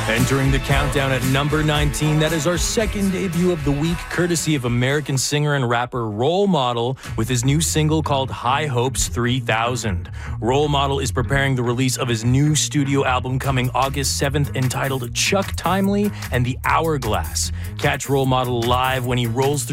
Entering the countdown at number 19, that is our second debut of the week, courtesy of American singer and rapper Role Model with his new single called High Hopes 3000. Role Model is preparing the release of his new studio album coming August 7th entitled Chuck Timely and the Hourglass. Catch Role Model live when he rolls through